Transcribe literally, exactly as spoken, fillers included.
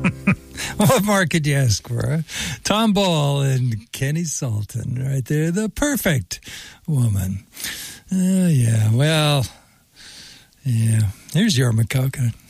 What more could you ask for? Huh? Tom Ball and Kenny Salton, right there, the perfect woman. Uh, yeah, well, yeah. Here's Jorma Kaukonen.